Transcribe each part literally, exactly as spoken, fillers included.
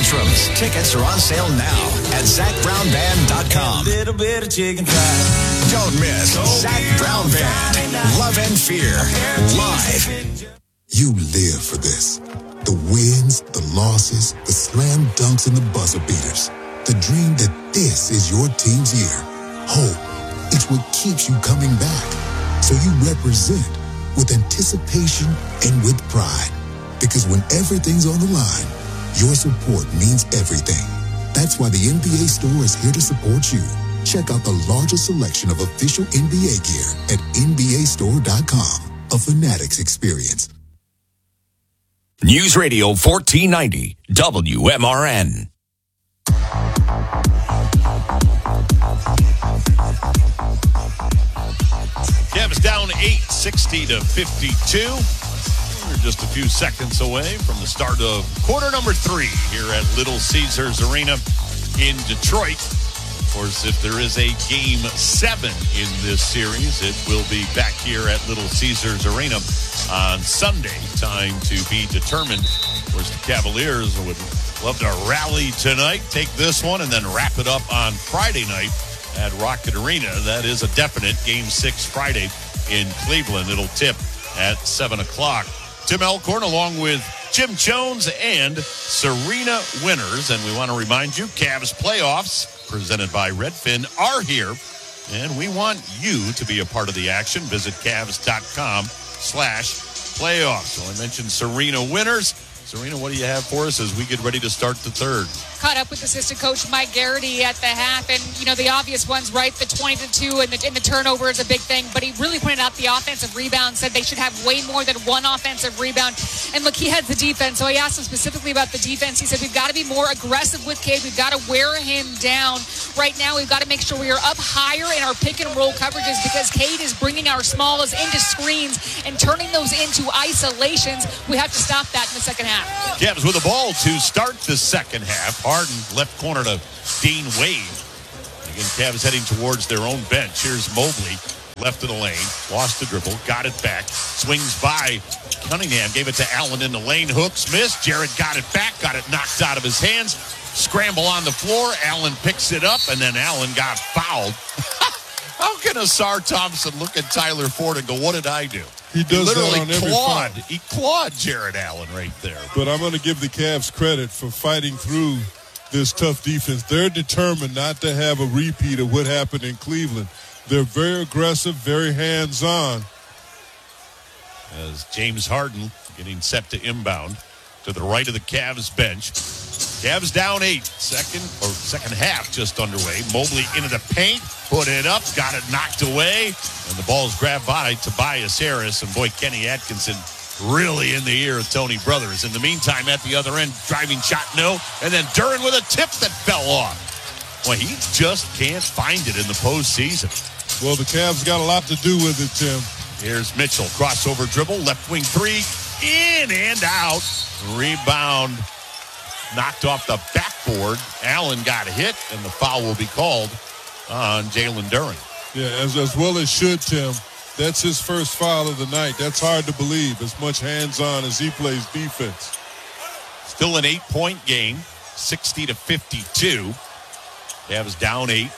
tantrums. Tickets are on sale now at zach brown band dot com. Little bit of chicken fried. Don't miss Zach Brown Band, Love and Fear, live. You live for this. The wins, the losses, the slam dunks, and the buzzer beaters. The dream that this is your team's year. Hope, it's what keeps you coming back. So you represent with anticipation and with pride. Because when everything's on the line, your support means everything. That's why the N B A store is here to support you. Check out the largest selection of official N B A gear at N B A store dot com. A Fanatics experience. News Radio fourteen ninety, W M R N. Cavs down eight, sixty to fifty-two. We're just a few seconds away from the start of quarter number three here at Little Caesars Arena in Detroit. Of course, if there is a game seven in this series, it will be back here at Little Caesars Arena on Sunday. Time to be determined. Of course, the Cavaliers would love to rally tonight, take this one, and then wrap it up on Friday night at Rocket Arena. That is a definite game six Friday in Cleveland. It'll tip at seven o'clock. Tim Elkhorn along with Jim Jones and Serena Winters. And we want to remind you, Cavs playoffs presented by Redfin are here. And we want you to be a part of the action. Visit Cavs.com slash playoffs. So I mentioned Serena Winters. Serena, what do you have for us as we get ready to start the third? Caught up with assistant coach Mike Garrity at the half, and you know the obvious ones, right? The twenty to two and the, and the turnover is a big thing, but he really pointed out the offensive rebound, said they should have way more than one offensive rebound. And look, he has the defense, so I asked him specifically about the defense. He said we've got to be more aggressive with Cade. We've got to wear him down. Right now, we've got to make sure we are up higher in our pick and roll coverages because Cade is bringing our smalls into screens and turning those into isolations. We have to stop that in the second half. Cavs with the ball to start the second half. Harden left corner to Dean Wade. Again, Cavs heading towards their own bench. Here's Mobley, left of the lane, lost the dribble, got it back, swings by Cunningham, gave it to Allen in the lane, hooks, missed. Jared got it back, got it knocked out of his hands. Scramble on the floor. Allen picks it up, and then Allen got fouled. How can Asar Thompson look at Tyler Ford and go, what did I do? He does he literally that on every clawed. foul. He clawed Jared Allen right there. But I'm going to give the Cavs credit for fighting through this tough defense. They're determined not to have a repeat of what happened in Cleveland. They're very aggressive, very hands-on. As James Harden getting set to inbound to the right of the Cavs bench. Cavs down eight. Second or second half just underway. Mobley into the paint, put it up, got it knocked away, and the ball's grabbed by Tobias Harris. And boy, Kenny Atkinson really in the ear of Tony Brothers. In the meantime, at the other end, driving shot, no. And then Duren with a tip that fell off. Well, he just can't find it in the postseason. Well, the Cavs got a lot to do with it, Tim. Here's Mitchell, crossover dribble, left wing three, in and out. Rebound knocked off the backboard. Allen got hit, and the foul will be called on Jalen Duren. Yeah, as, as well as should, Tim. That's his first foul of the night. That's hard to believe, as much hands-on as he plays defense. Still an eight-point game, sixty to fifty-two. Cavs down eight.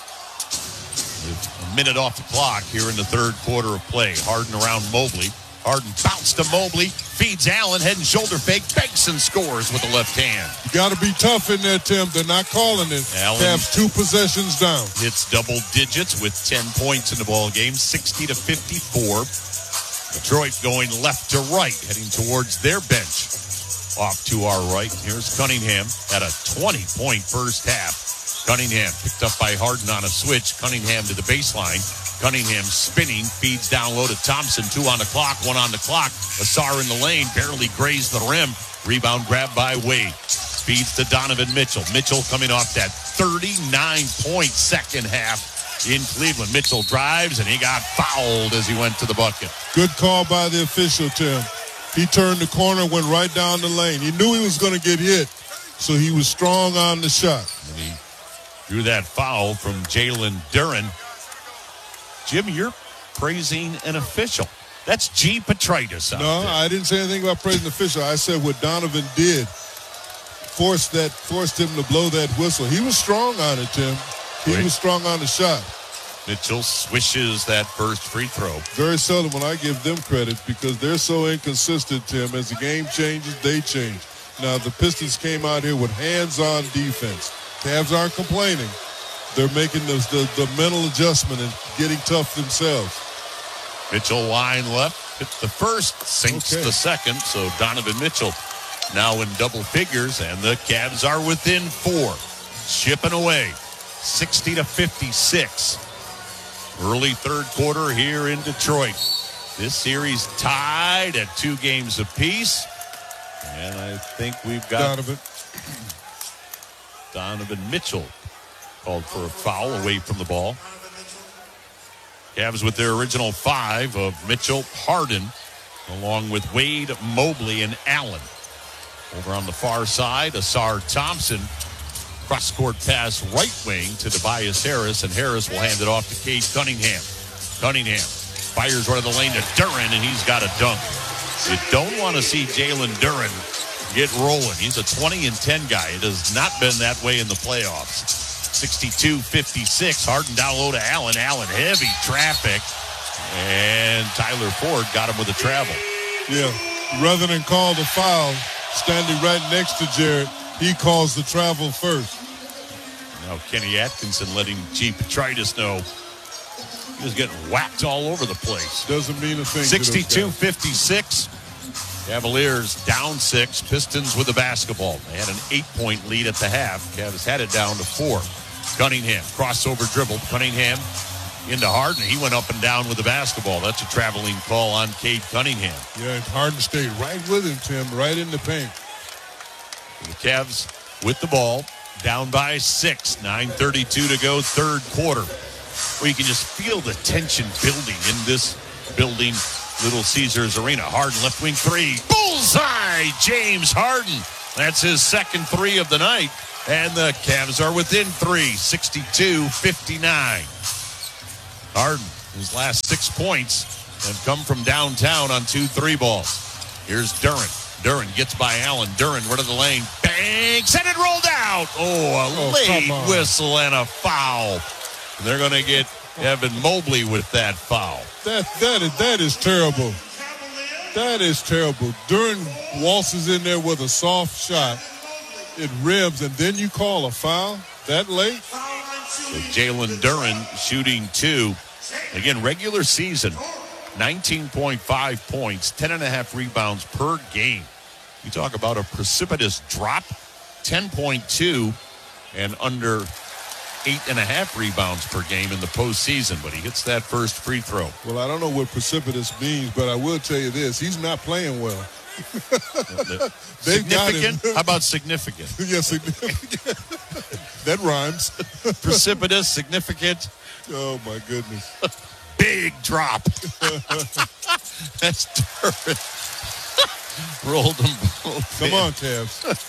With a minute off the clock here in the third quarter of play. Harden around Mobley. Harden bounced to Mobley, feeds Allen, head and shoulder fake, banks and scores with the left hand. You got to be tough in there, Tim. They're not calling it. Allen Cavs two possessions down. Hits double digits with ten points in the ball game, sixty to fifty-four. Detroit going left to right, heading towards their bench. Off to our right, here's Cunningham at a twenty-point first half. Cunningham picked up by Harden on a switch. Cunningham to the baseline. Cunningham spinning, feeds down low to Thompson. Two on the clock, one on the clock. Asar in the lane, barely grazed the rim. Rebound grabbed by Wade. Feeds to Donovan Mitchell. Mitchell coming off that thirty-nine point second half in Cleveland. Mitchell drives, and he got fouled as he went to the bucket. Good call by the official, Tim. He turned the corner, went right down the lane. He knew he was going to get hit, so he was strong on the shot. And he drew that foul from Jalen Duren. Jim, you're praising an official. That's G. Petraitis out No, there. I didn't say anything about praising the official. I said what Donovan did. forced that forced him to blow that whistle. He was strong on it, Tim. He Wait. was strong on the shot. Mitchell swishes that first free throw. Very seldom when I give them credit because they're so inconsistent, Tim. As the game changes, they change. Now, the Pistons came out here with hands-on defense. Cavs aren't complaining. They're making the, the, the mental adjustment and getting tough themselves. Mitchell line left, hits the first, sinks Okay. the second. So Donovan Mitchell now in double figures, and the Cavs are within four. Chipping away, sixty to fifty-six. Early third quarter here in Detroit. This series tied at two games apiece. And I think we've got Donovan. Donovan Mitchell called for a foul away from the ball. Cavs with their original five of Mitchell, Harden, along with Wade, Mobley, and Allen. Over on the far side, Asar Thompson. Cross-court pass right wing to Tobias Harris, and Harris will hand it off to Cade Cunningham. Cunningham fires right of the lane to Duren, and he's got a dunk. You don't want to see Jalen Duren get rolling. He's a twenty and ten guy. It has not been that way in the playoffs. sixty-two fifty-six. Harden down low to Allen. Allen, heavy traffic. And Tyler Ford got him with a travel. Yeah. Rather than call the foul, standing right next to Jared, he calls the travel first. Now Kenny Atkinson letting G. Petritus know he was getting whacked all over the place. Doesn't mean a thing. sixty-two fifty-six. Cavaliers down six. Pistons with the basketball. They had an eight-point lead at the half. Cavs had it down to four. Cunningham, crossover dribble. Cunningham into Harden. He went up and down with the basketball. That's a traveling call on Cade Cunningham. Yeah, and Harden stayed right with him, Tim, right in the paint. The Cavs with the ball, down by six. nine thirty-two to go, third quarter. Well, you can just feel the tension building in this building, Little Caesars Arena. Harden, left wing three. Bullseye! James Harden. That's his second three of the night. And the Cavs are within three, sixty-two fifty-nine. Harden, his last six points have come from downtown on two three balls. Here's Duren. Duren gets by Allen. Duren, right of the lane. Bang! Send it rolled out. Oh, a Oh, late come on. whistle and a foul. And they're going to get Evan Mobley with that foul. That that is that is terrible. That is terrible. Duren waltzes in there with a soft shot. It rims, and then you call a foul that late? So Jalen Duren shooting two. Again, regular season, nineteen point five points, ten and a half rebounds per game. You talk about a precipitous drop, ten point two and under eight and a half rebounds per game in the postseason, but he hits that first free throw. Well, I don't know what precipitous means, but I will tell you this. He's not playing well. They've got him. Significant? How about significant? Yes, that rhymes. Precipitous, significant, Oh, my goodness. big drop. That's Duren. Rolled them both. Come in. on, Cavs.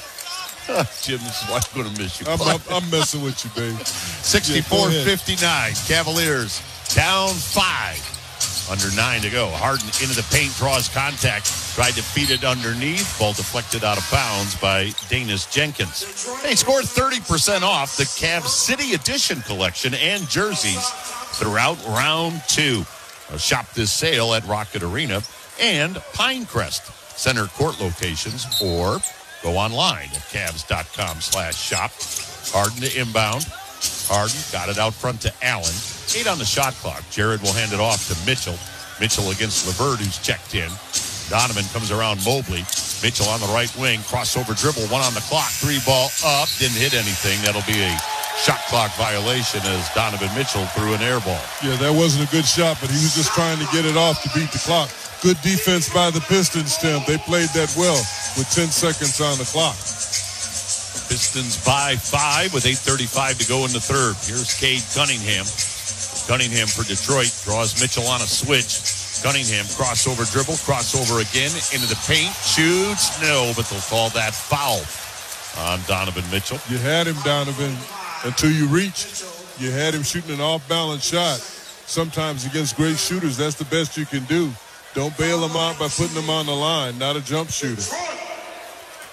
Jim's wife going to miss you. I'm, I'm, I'm messing with you, baby. sixty-four fifty-nine. Cavaliers down five. Under nine to go. Harden into the paint, draws contact. Tried to feed it underneath. Ball deflected out of bounds by Danis Jenkins. They scored thirty percent off the Cavs City Edition collection and jerseys throughout round two. Now shop this sale at Rocket Arena and Pinecrest Center Court locations, or go online at Cavs.com slash shop. Harden to inbound. Harden got it out front to Allen. Eight on the shot clock. Jared will hand it off to Mitchell. Mitchell against LeVert, who's checked in. Donovan comes around Mobley. Mitchell on the right wing. Crossover dribble. One on the clock. Three ball up. Didn't hit anything. That'll be a shot clock violation as Donovan Mitchell threw an air ball. Yeah, that wasn't a good shot, but he was just trying to get it off to beat the clock. Good defense by the Pistons, Tim. They played that well with ten seconds on the clock. Pistons by five with eight thirty-five to go in the third. Here's Cade Cunningham. Cunningham for Detroit draws Mitchell on a switch. Cunningham crossover dribble, crossover again into the paint, shoots, no, but they'll call that foul on Donovan Mitchell. You had him, Donovan, until you reached. You had him shooting an off-balance shot. Sometimes against great shooters, that's the best you can do. Don't bail them out by putting them on the line, not a jump shooter.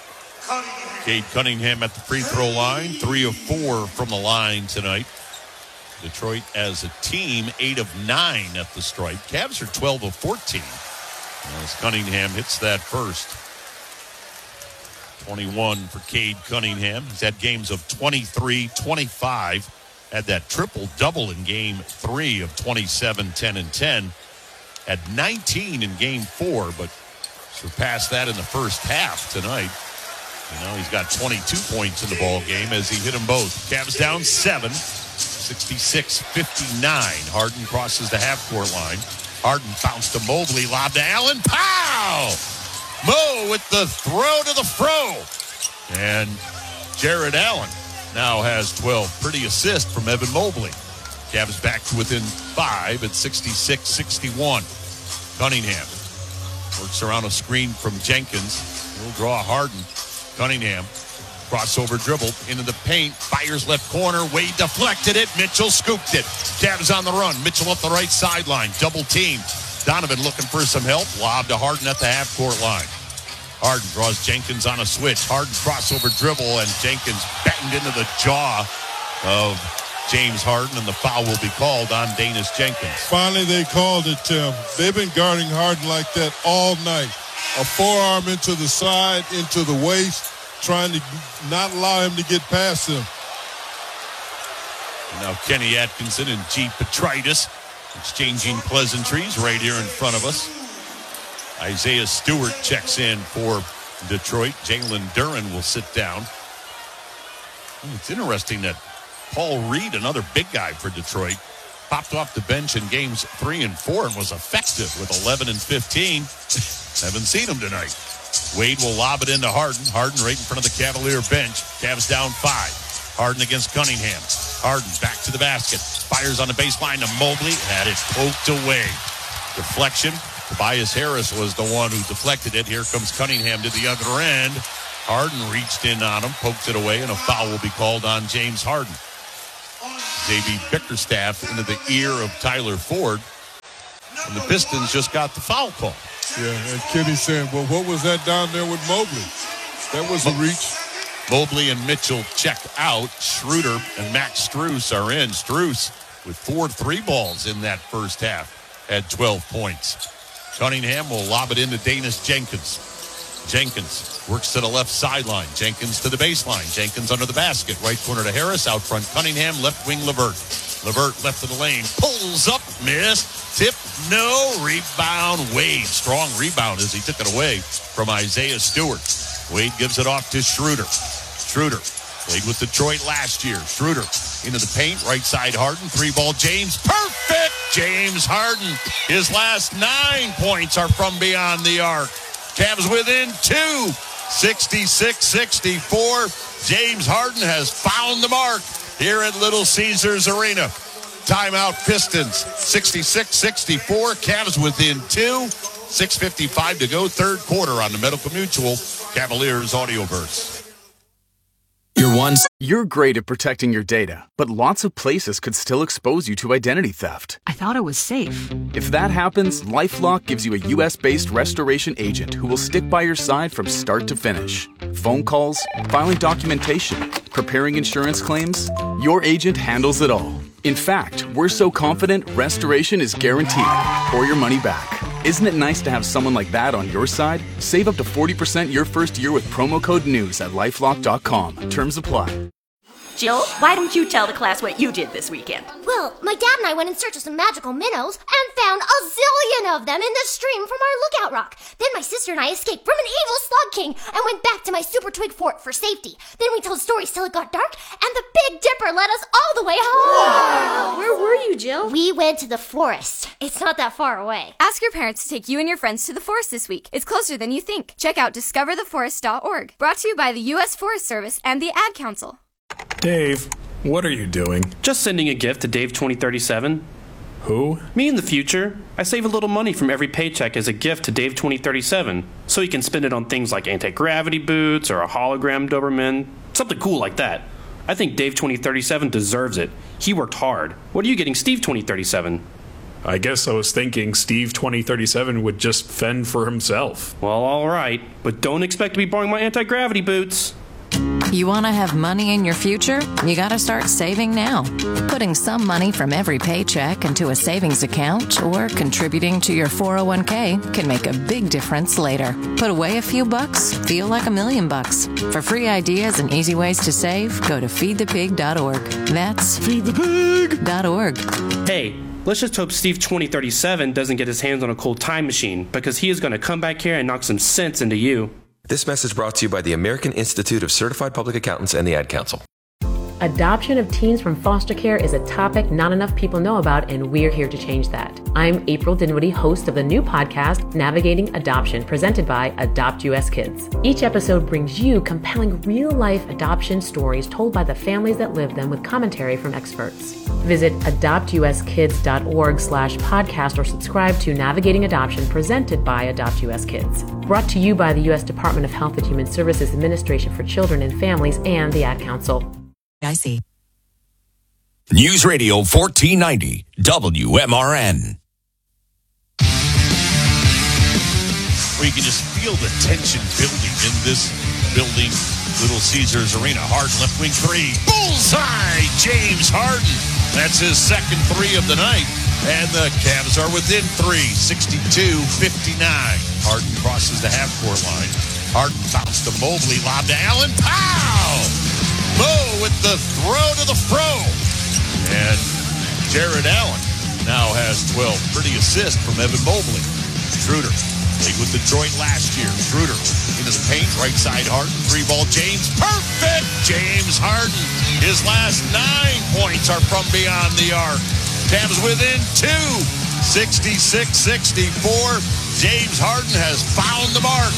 Cade Cunningham at the free throw line, three of four from the line tonight. Detroit as a team, eight of nine at the stripe. Cavs are twelve of fourteen. As Cunningham hits that first. twenty-one for Cade Cunningham. He's had games of twenty-three, twenty-five. Had that triple-double in game three of twenty-seven, ten, and ten. Had nineteen in game four, but surpassed that in the first half tonight. You know, he's got twenty-two points in the ball game as he hit them both. Cavs down seven, sixty-six fifty-nine. Harden crosses the half-court line. Harden bounced to Mobley, lob to Allen. Pow! Mo with the throw to the fro. And Jared Allen now has twelve. Pretty assist from Evan Mobley. Cavs back to within five at sixty-six sixty-one. Cunningham works around a screen from Jenkins. He'll draw Harden. Cunningham, crossover dribble into the paint, fires left corner. Wade deflected it. Mitchell scooped it. Cavs on the run. Mitchell up the right sideline. Double team. Donovan looking for some help. Lob to Harden at the half-court line. Harden draws Jenkins on a switch. Harden crossover dribble, and Jenkins banged into the jaw of James Harden, and the foul will be called on Danis Jenkins. Finally, they called it, Tim. They've been guarding Harden like that all night. A forearm into the side, into the waist, trying to not allow him to get past him. And now Kenny Atkinson and G. Petritis exchanging pleasantries right here in front of us. Isaiah Stewart checks in for Detroit. Jalen Duren will sit down. It's interesting that Paul Reed, another big guy for Detroit, popped off the bench in games three and four and was effective with eleven and fifteen. Haven't seen him tonight. Wade will lob it into Harden. Harden right in front of the Cavalier bench. Cavs down five. Harden against Cunningham. Harden back to the basket. Fires on the baseline to Mobley. Had it poked away. Deflection. Tobias Harris was the one who deflected it. Here comes Cunningham to the other end. Harden reached in on him, poked it away, and a foul will be called on James Harden. J B Bickerstaff into the ear of Tyler Ford. And the Pistons just got the foul call. Yeah, and Kenny saying, well, what was that down there with Mobley? That was a reach. Mobley and Mitchell check out. Schroeder and Max Strus are in. Strus with four three balls in that first half had twelve points. Cunningham will lob it into Danis Jenkins. Jenkins works to the left sideline. Jenkins to the baseline. Jenkins under the basket. Right corner to Harris. Out front Cunningham. Left wing LeVert. LeVert left of the lane. Pulls up. Missed. Tip. No. Rebound. Wade. Strong rebound as he took it away from Isaiah Stewart. Wade gives it off to Schroeder. Schroeder played with Detroit last year. Schroeder into the paint. Right side Harden. Three ball James. Perfect. James Harden. His last nine points are from beyond the arc. Cavs within two. sixty-six sixty-four. James Harden has found the mark here at Little Caesars Arena. Timeout Pistons. sixty-six sixty-four. Cavs within two. six fifty-five to go. Third quarter on the Medical Mutual Cavaliers Audioverse. You're one. You're great at protecting your data, but lots of places could still expose you to identity theft. I thought it was safe. If that happens, LifeLock gives you a U S based restoration agent who will stick by your side from start to finish. Phone calls, filing documentation, preparing insurance claims, your agent handles it all. In fact, we're so confident restoration is guaranteed or your money back. Isn't it nice to have someone like that on your side? Save up to forty percent your first year with promo code NEWS at LifeLock dot com. Terms apply. Jill, why don't you tell the class what you did this weekend? Well, my dad and I went in search of some magical minnows and found a zillion of them in the stream from our lookout rock. Then my sister and I escaped from an evil slug king and went back to my super twig fort for safety. Then we told stories till it got dark, and the Big Dipper led us all the way home. Wow. Where were you, Jill? We went to the forest. It's not that far away. Ask your parents to take you and your friends to the forest this week. It's closer than you think. Check out discover the forest dot org. Brought to you by the U S Forest Service and the Ad Council. Dave, what are you doing? Just sending a gift to Dave twenty thirty-seven. Who? Me in the future. I save a little money from every paycheck as a gift to Dave twenty thirty-seven, so he can spend it on things like anti-gravity boots or a hologram Doberman, something cool like that. I think Dave twenty thirty-seven deserves it. He worked hard. What are you getting Steve twenty thirty-seven? I guess I was thinking Steve twenty thirty-seven would just fend for himself. Well, all right, but don't expect to be borrowing my anti-gravity boots. You want to have money in your future? You got to start saving now. Putting some money from every paycheck into a savings account or contributing to your four oh one k can make a big difference later. Put away a few bucks, feel like a million bucks. For free ideas and easy ways to save, go to feed the pig dot org. That's feed the pig dot org. Hey, let's just hope Steve twenty thirty-seven doesn't get his hands on a cold time machine, because he is going to come back here and knock some sense into you. This message brought to you by the American Institute of Certified Public Accountants and the Ad Council. Adoption of teens from foster care is a topic not enough people know about, and we're here to change that. I'm April Dinwiddie, host of the new podcast, Navigating Adoption, presented by Adopt U S Kids. Each episode brings you compelling real-life adoption stories told by the families that live them with commentary from experts. Visit adopt u s kids dot org slash podcast or subscribe to Navigating Adoption, presented by Adopt U S Kids. Brought to you by the U S Department of Health and Human Services Administration for Children and Families and the Ad Council. I see. News Radio fourteen ninety, W M R N. Where you can just feel the tension building in this building, Little Caesars Arena. Hard left wing three. Bullseye! James Harden. That's his second three of the night. And the Cavs are within three, sixty-two fifty-nine. Harden crosses the half-court line. Harden bounced to Mobley, lob to Allen. Pow! Mo with the throw to the fro. And Jared Allen now has twelve. Pretty assist from Evan Mobley. Schroeder played with Detroit last year. Schroeder in his paint, right side Harden. Three ball James. Perfect! James Harden. His last nine points are from beyond the arc. Cavs within two. sixty-six sixty-four. James Harden has found the mark.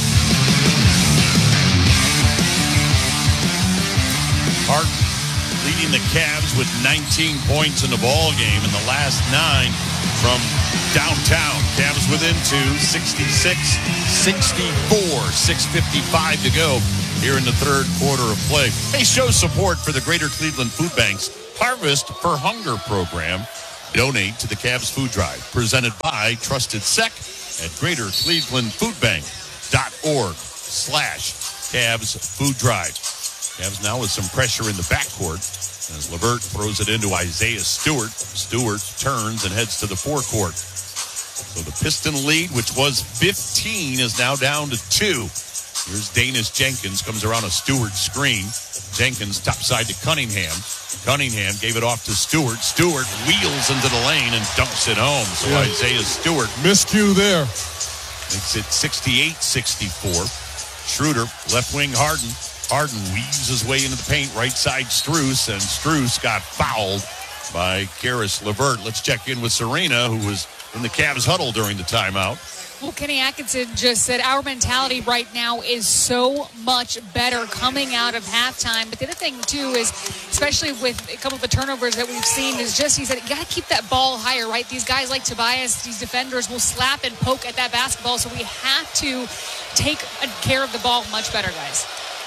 Harden leading the Cavs with nineteen points in the ball game in the last nine from downtown. Cavs within two, sixty-six sixty-four, six fifty-five to go here in the third quarter of play. They show support for the Greater Cleveland Food Bank's Harvest for Hunger program. Donate to the Cavs Food Drive, presented by Trusted Sec at greater cleveland food bank dot org slash Cavs Food Drive. Cavs now with some pressure in the backcourt as LeVert throws it into Isaiah Stewart. Stewart turns and heads to the forecourt. So the Piston lead, which was fifteen, is now down to two. Here's Danis Jenkins, comes around a Stewart screen. Jenkins topside to Cunningham. Cunningham gave it off to Stewart. Stewart wheels into the lane and dunks it home. So yeah. Isaiah Stewart. Miscue there. Makes it sixty-eight sixty-four. Schroeder, left wing Harden. Harden weaves his way into the paint, right side Strus, and Strus got fouled by Karis LeVert. Let's check in with Serena, who was in the Cavs huddle during the timeout. Well, Kenny Atkinson just said our mentality right now is so much better coming out of halftime. But the other thing, too, is especially with a couple of the turnovers that we've seen is just, he said, you got to keep that ball higher, right? These guys like Tobias, these defenders will slap and poke at that basketball. So we have to take care of the ball much better, guys.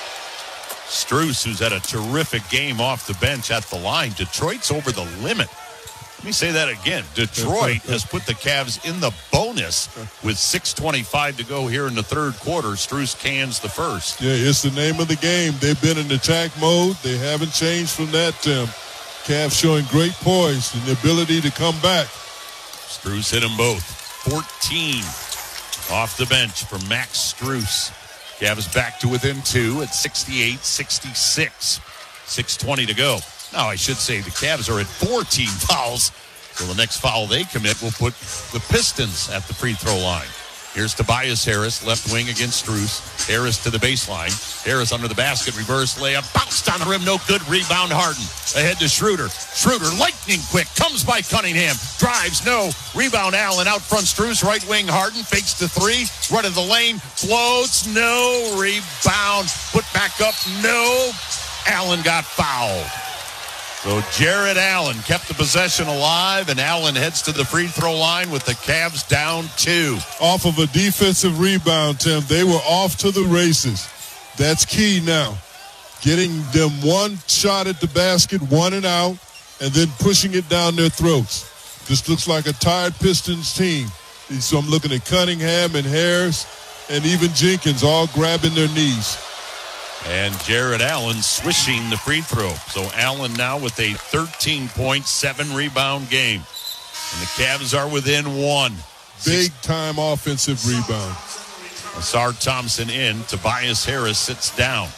Strus, who's had a terrific game off the bench at the line. Detroit's over the limit. Let me say that again. Detroit has put the Cavs in the bonus with six twenty-five to go here in the third quarter. Strus cans the first. Yeah, it's the name of the game. They've been in attack mode. They haven't changed from that, Tim. Cavs showing great poise and the ability to come back. Strus hit them both. fourteen off the bench for Max Strus. Cavs back to within two at sixty-eight sixty-six. six twenty to go. Now, I should say the Cavs are at fourteen fouls. So the next foul they commit will put the Pistons at the free throw line. Here's Tobias Harris, left wing against Strus. Harris to the baseline. Harris under the basket, reverse layup. Bounced on the rim, no good. Rebound Harden. Ahead to Schroeder. Schroeder, lightning quick, comes by Cunningham. Drives, no. Rebound Allen out front. Strus, right wing Harden. Fakes to three. Run in the lane. Floats, no. Rebound. Put back up, no. Allen got fouled. So Jared Allen kept the possession alive, and Allen heads to the free throw line with the Cavs down two. Off of a defensive rebound, Tim. They were off to the races. That's key now. Getting them one shot at the basket, one and out, and then pushing it down their throats. This looks like a tired Pistons team. So I'm looking at Cunningham and Harris and even Jenkins all grabbing their knees. And Jared Allen swishing the free throw. So Allen now with a thirteen point seven rebound game. And the Cavs are within one. Big time offensive rebound. Ausar Thompson in. Tobias Harris sits down.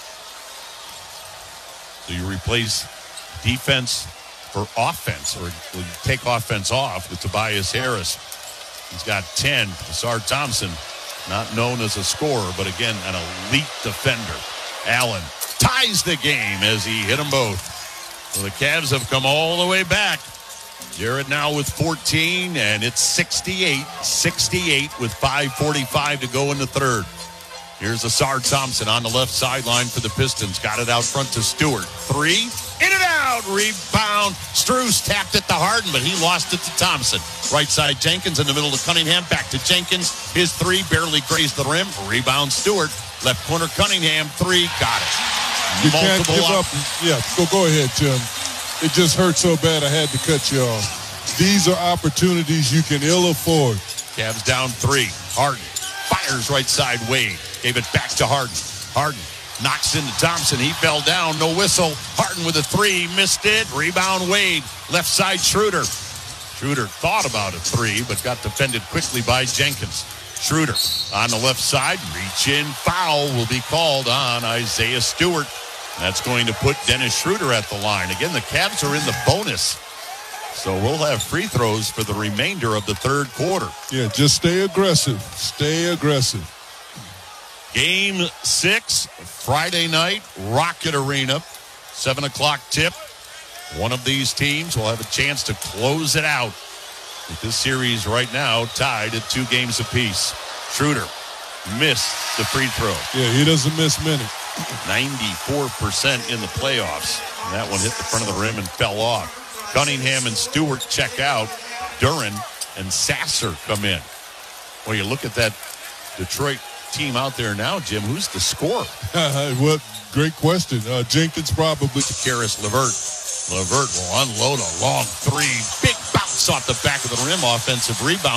So you replace defense for offense, or you take offense off with Tobias Harris. He's got ten. Ausar Thompson, not known as a scorer, but again, an elite defender. Allen ties the game as he hit them both. So the Cavs have come all the way back. Jared now with fourteen, and it's sixty-eight sixty-eight with five forty-five to go in the third. Here's Ausar Thompson on the left sideline for the Pistons. Got it out front to Stewart. Three, in and out, rebound. Strus tapped it to Harden, but he lost it to Thompson. Right side Jenkins in the middle to Cunningham. Back to Jenkins. His three barely grazed the rim. Rebound Stewart. Left corner Cunningham. Three, got it. You Multiple can't give up. Yeah, go, go ahead, Jim. It just hurt so bad I had to cut you off. These are opportunities you can ill afford. Cavs down three. Harden fires right side Wade. Gave it back to Harden. Harden knocks into Thompson. He fell down. No whistle. Harden with a three. Missed it. Rebound Wade. Left side Schroeder. Schroeder thought about a three, but got defended quickly by Jenkins. Schroeder on the left side. Reach in. Foul will be called on Isaiah Stewart. That's going to put Dennis Schroeder at the line. Again, the Cavs are in the bonus. So we'll have free throws for the remainder of the third quarter. Yeah, just stay aggressive. Stay aggressive. Game six, Friday night, Rocket Arena, seven o'clock tip. One of these teams will have a chance to close it out. With this series right now tied at two games apiece. Schroeder missed the free throw. Yeah, he doesn't miss many. ninety-four percent in the playoffs. And that one hit the front of the rim and fell off. Cunningham and Stewart check out. Duren and Sasser come in. Well, you look at that Detroit team out there now, Jim. Who's the scorer? What great question. Uh, Jenkins probably. Karis LeVert. LeVert will unload a long three. Big bounce off the back of the rim. Offensive rebound.